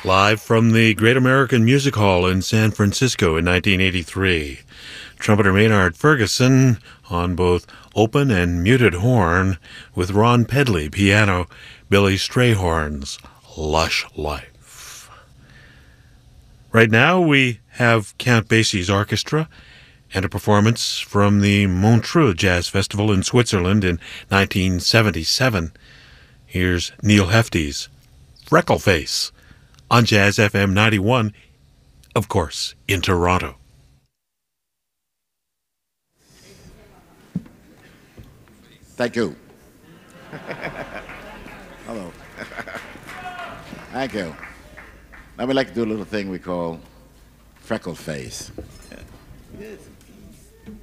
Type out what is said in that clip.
live from the Great American Music Hall in San Francisco in 1983. Trumpeter Maynard Ferguson on both open and muted horn, with Ron Pedley piano, Billy Strayhorn's Lush Life. Right now we have Count Basie's orchestra and a performance from the Montreux Jazz Festival in Switzerland in 1977. Here's Neil Hefti's Freckleface on Jazz FM 91, of course, in Toronto. Thank you. Hello. Thank you. Now we like to do a little thing we call Freckleface. Yeah. Yes.